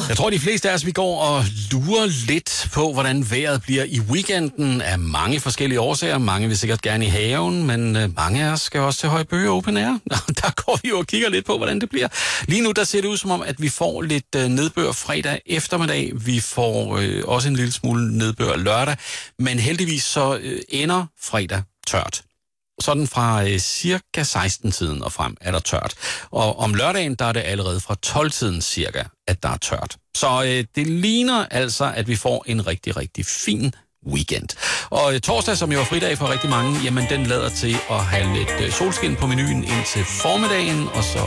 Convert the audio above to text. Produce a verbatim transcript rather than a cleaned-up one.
Jeg tror, de fleste af os, vi går og lurer lidt på, hvordan vejret bliver i weekenden af mange forskellige årsager. Mange vil sikkert gerne i haven, men mange af os skal også til Højbøge Open Air. Der går vi jo og kigger lidt på, hvordan det bliver. Lige nu, der ser det ud som om, at vi får lidt nedbør fredag eftermiddag. Vi får øh, også en lille smule nedbør lørdag, men heldigvis så øh, ender fredag tørt. Sådan fra øh, cirka seksten-tiden og frem er der tørt. Og om lørdagen, der er det allerede fra tolv-tiden cirka, at der er tørt. Så øh, det ligner altså, at vi får en rigtig, rigtig fin weekend. Og øh, torsdag, som jo er fridag for rigtig mange, jamen den lader til at have lidt øh, solskin på menuen indtil formiddagen, og så